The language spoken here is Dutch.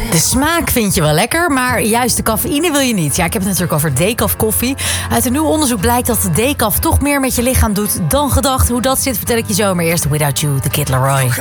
De smaak vind je wel lekker, maar juist de cafeïne wil je niet. Ja, ik heb het natuurlijk over decaf koffie. Uit een nieuw onderzoek blijkt dat de decaf toch meer met je lichaam doet dan gedacht. Hoe dat zit vertel ik je zo, maar eerst Without You, The Kid Laroi.